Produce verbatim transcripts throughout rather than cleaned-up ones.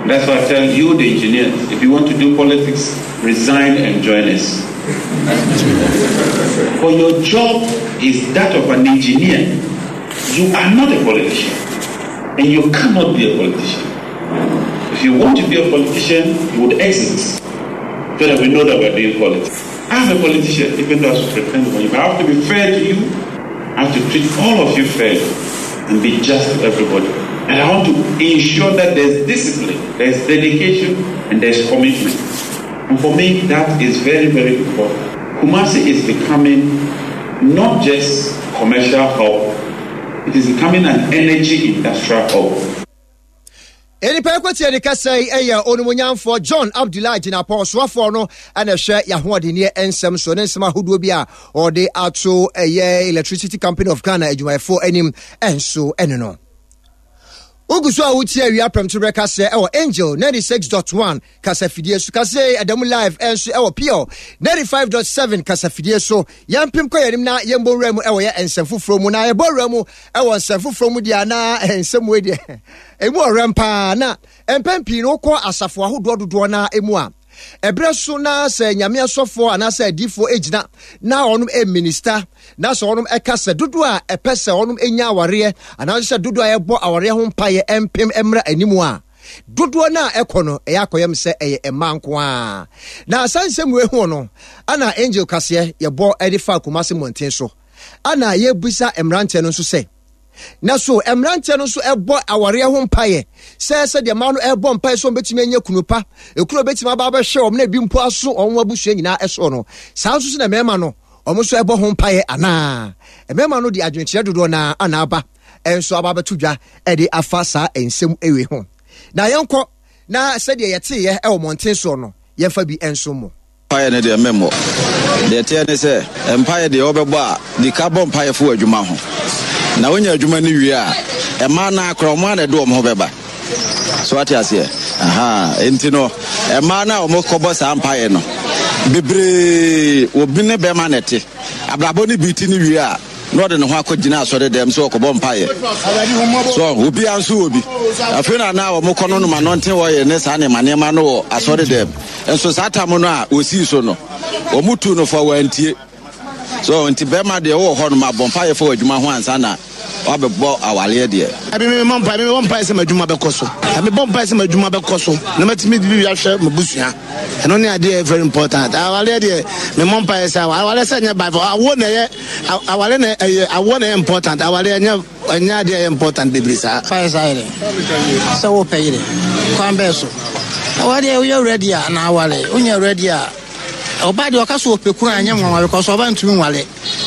That's why I tell you, the engineers, if you want to do politics, resign and join us. For your job is that of an engineer. You are not a politician, and you cannot be a politician. If you want to be a politician, you would exit, so that we know that we're doing politics. I'm a politician, even though I should pretend to you, but I have to be fair to you. I have to treat all of you fairly and be just to everybody. And I want to ensure that there's discipline, there's dedication, and there's commitment. And for me, that is very, very important. Kumasi is becoming not just a commercial hub, it is becoming an energy industrial hub. Any pekwati any kasai eya onumunyam for John Abdullah Jina Paul Swafo no ana hwe ya ho de ne ensem so ne nsema hodo bia or de ato eye Electricity Company of Ghana adwumayfo anim enso ene no. Uguso a wuti awia prem to reka se e Angel ninety-six point one kasafidie so kase Adamu live enso e Pio ninety-five point seven kasafidie so yampim ko yanim na yembo remu e ye ensem foforo mu na ye bo remu e wo ensem foforo mu dia na ensem we dia emu orempa na empempi no ko asafo ahodo dodo na emu a ebre so na se nyame asofo ana se adifo ejina na onum e minister na so onum e kasa dodo a epese onum enya aware ana se dodo a ebo aware ho mpaye empem emra animu a dodo na ekono e yakoyem se eye emanko a na sansem we hu no ana Angel kase ye bo edifa Kumasi Mountain so ana ye busa emrante no so se na so emrante no so ebo aware ho mpaye se se de ma no ebo mpaye so betimi anya kunupa ekuro betimi aba ba hwe om na bi mpo aso onwa busua nyina eso no saa so na mema no omo so ebo ho mpaye ana emema no di adwenkyere dodo na ana aba enso aba betudwa e de afa saa ensem ewe ho na yenko na se de yete ye e o monten so no yefa bi enso mo mpaye ne de memo de te ne se mpaye de obebo a di carbon mpaye fo adwuma ho na wonya adwuma ni wi a e ma na akroma na do mo beba so ati ase aha enti no e ma na o mo kobo sa mpaye no bebre obi ne be ma nete abrabo ni biti ni wi a no de no ho akogina asore dem so okobo mpaye so obi anso obi afena na o mo kono no ma no nten wo ye ne sa ne manema no asore dem enso satam no a osi so no o mutu no fo wantie so nti be ma de wo ho no ma bompaye fo adwuma ho ansa na wabebo awale de abi me mompa me mompa se madwuma be koso abi bompa se madwuma be koso na matimi bi wi ahwe mabusua eno ne ade very important awale de me mompa se awale se nya ba awo na ye awale na awo na important awale nya nya de important be brisa fa zaire so wo pay de kwambe so awale you ready na awale unya ready a obadi wakaso opekura anya nwa because oba ntumi nwale.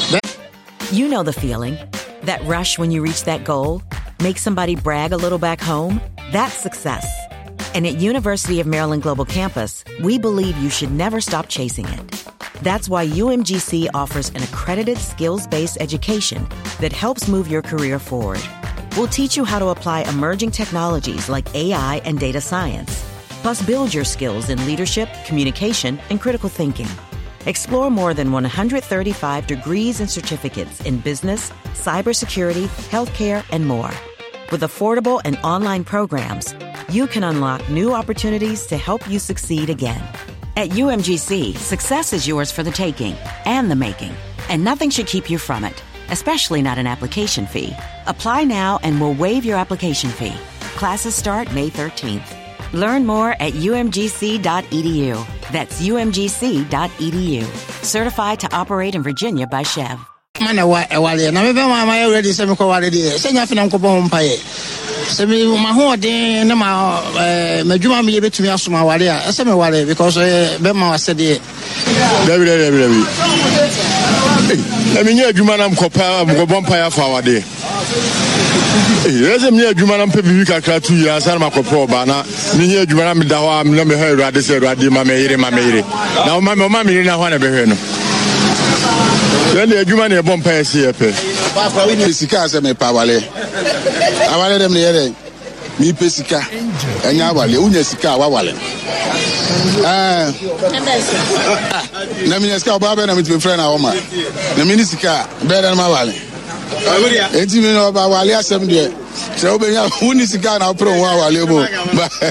You know the feeling. That rush when you reach that goal? Make somebody brag a little back home? That's success. And at University of Maryland Global Campus, we believe you should never stop chasing it. That's why U M G C offers an accredited skills-based education that helps move your career forward. We'll teach you how to apply emerging technologies like A I and data science, plus build your skills in leadership, communication, and critical thinking. Explore more than one hundred thirty-five degrees and certificates in business, cybersecurity, healthcare, and more. With affordable and online programs, you can unlock new opportunities to help you succeed again. At U M G C, success is yours for the taking and the making, and nothing should keep you from it, especially not an application fee. Apply now and we'll waive your application fee. Classes start May thirteenth. Learn more at U M G C dot E D U. That's U M G C dot E D U. Certified to operate in Virginia by Chev. Mana wa ewale na me be ma ma ready se me ko wale de se nya fina ko bon paye se me ma ho de na ma eh madwuma me betumi asoma wale a se me wale because be ma wase de dabi dabi dabi e me nya adwuma na mkopa mko bon paye afa wade eh reze me nya adwuma na mpe bibi kakra two years na makopa oba na me nya adwuma na me da ho am na me ha urade se urade ma me yire ma me yire na o ma me o ma me yire na ho na be hwe no. Then the human a bomb pass here. Papa, we need Sika as a me pawale. I wanted them the me Pesica and Yawale, Unesika, Wawale. Ah, Namiska Baba and my friend Aoma. The Minisika, better than Mawale. eighteen minutes about Walia seven years. So, Unisika now pro Wawale.